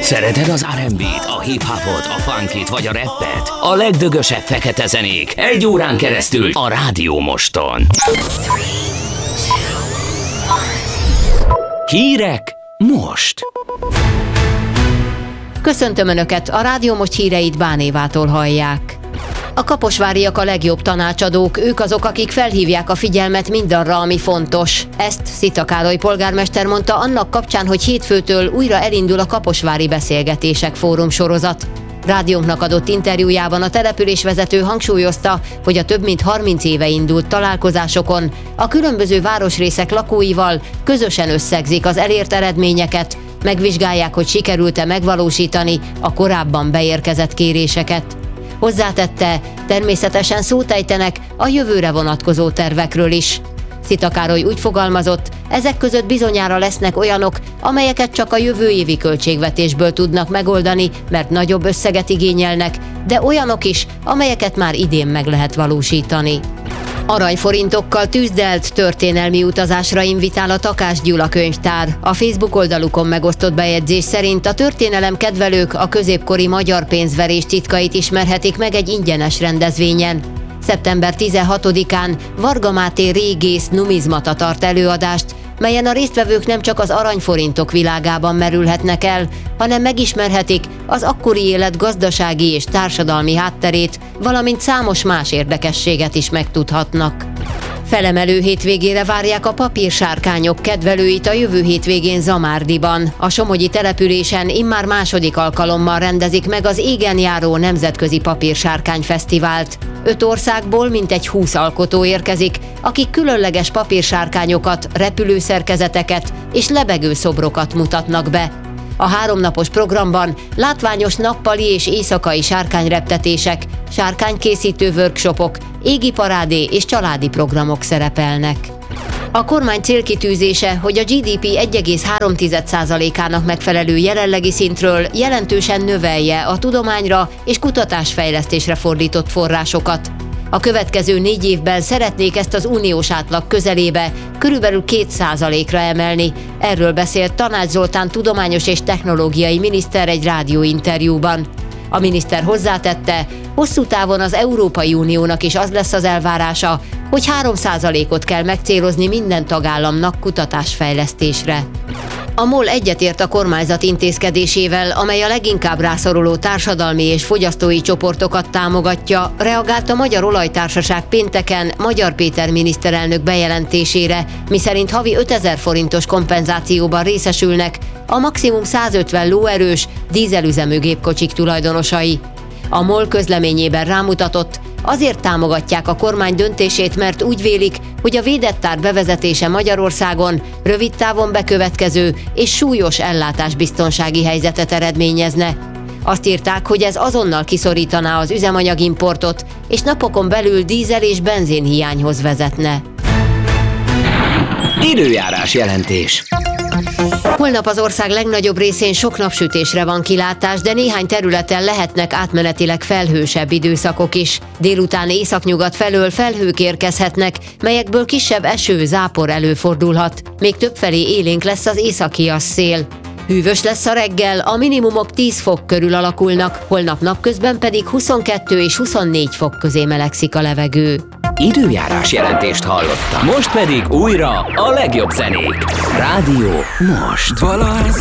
Szereted az R&B-t, a hip-hopot, a funkit vagy a rappet? A legdögösebb fekete zenék egy órán keresztül a Rádió Moston. Hírek most. Köszöntöm Önöket, a Rádió Most híreit Bánévától hallják. A kaposváriak a legjobb tanácsadók, ők azok, akik felhívják a figyelmet mindarra, ami fontos. Ezt Szita Károly polgármester mondta annak kapcsán, hogy hétfőtől újra elindul a Kaposvári Beszélgetések Fórum sorozat. Rádiónknak adott interjújában a településvezető hangsúlyozta, hogy a több mint 30 éve indult találkozásokon a különböző városrészek lakóival közösen összegzik az elért eredményeket, megvizsgálják, hogy sikerült-e megvalósítani a korábban beérkezett kéréseket. Hozzátette, természetesen szót ejtenek a jövőre vonatkozó tervekről is. Szita Károly úgy fogalmazott, ezek között bizonyára lesznek olyanok, amelyeket csak a jövő évi költségvetésből tudnak megoldani, mert nagyobb összeget igényelnek, de olyanok is, amelyeket már idén meg lehet valósítani. Aranyforintokkal tűzdelt történelmi utazásra invitál a Takás Gyula könyvtár. A Facebook oldalukon megosztott bejegyzés szerint a történelem kedvelők a középkori magyar pénzverés titkait ismerhetik meg egy ingyenes rendezvényen. Szeptember 16-án Varga Máté régész numizmata tart előadást, melyen a résztvevők nem csak az aranyforintok világában merülhetnek el, hanem megismerhetik az akkori élet gazdasági és társadalmi hátterét, valamint számos más érdekességet is megtudhatnak. Felemelő hétvégére várják a papírsárkányok kedvelőit a jövő hétvégén Zamárdiban. A somogyi településen immár második alkalommal rendezik meg az égen járó nemzetközi papírsárkányfesztivált. 5 országból mintegy 20 alkotó érkezik, akik különleges papírsárkányokat, repülőszerkezeteket és lebegő szobrokat mutatnak be. A 3 napos programban látványos nappali és éjszakai sárkányreptetések, sárkánykészítő workshopok, égi parádé és családi programok szerepelnek. A kormány célkitűzése, hogy a GDP 1,3%-ának megfelelő jelenlegi szintről jelentősen növelje a tudományra és kutatásfejlesztésre fordított forrásokat. A következő 4 évben szeretnék ezt az uniós átlag közelébe, körülbelül 2%-ra emelni. Erről beszélt Tanács Zoltán tudományos és technológiai miniszter egy rádióinterjúban. A miniszter hozzátette, hosszú távon az Európai Uniónak is az lesz az elvárása, hogy 3%-ot kell megcélozni minden tagállamnak kutatásfejlesztésre. A MOL egyetért a kormányzat intézkedésével, amely a leginkább rászoruló társadalmi és fogyasztói csoportokat támogatja, reagált a Magyar Olajtársaság pénteken Magyar Péter miniszterelnök bejelentésére, miszerint havi 5000 forintos kompenzációban részesülnek a maximum 150 lóerős dízelüzemű gépkocsik tulajdonosai. A MOL közleményében rámutatott, azért támogatják a kormány döntését, mert úgy vélik, hogy a védett ár bevezetése Magyarországon rövid távon bekövetkező és súlyos ellátásbiztonsági helyzetet eredményezne. Azt írták, hogy ez azonnal kiszorítaná az üzemanyagimportot, és napokon belül dízel- és benzinhiányhoz vezetne. Időjárás jelentés. Holnap az ország legnagyobb részén sok napsütésre van kilátás, de néhány területen lehetnek átmenetileg felhősebb időszakok is. Délután északnyugat felől felhők érkezhetnek, melyekből kisebb eső, zápor előfordulhat. Még többfelé élénk lesz az északias szél. Hűvös lesz a reggel, a minimumok 10 fok körül alakulnak, holnap napközben pedig 22 és 24 fok közé melegszik a levegő. Időjárás jelentést hallottam. Most pedig újra a legjobb zenék. Rádió Most.